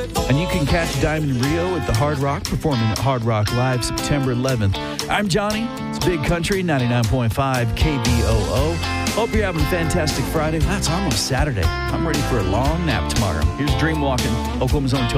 And you can catch Diamond Rio at the Hard Rock, performing at Hard Rock Live September 11th. I'm Johnny. It's Big Country 99.5 KBOO. Hope you're having a fantastic Friday. That's almost Saturday. I'm ready for a long nap tomorrow. Here's Dream Walking, Oklahoma's own